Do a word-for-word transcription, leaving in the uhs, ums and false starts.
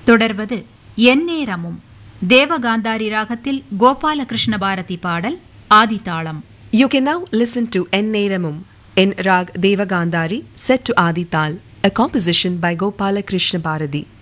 தொடர்வது எந்நேரமும் தேவகாந்தாரி ராகத்தில் கோபாலகிருஷ்ண பாரதி பாடல் ஆதிதாளம். You can now listen to Enneramum in Rag Devagandhari set to Adi Tal, a composition by Gopala Krishna Bharati.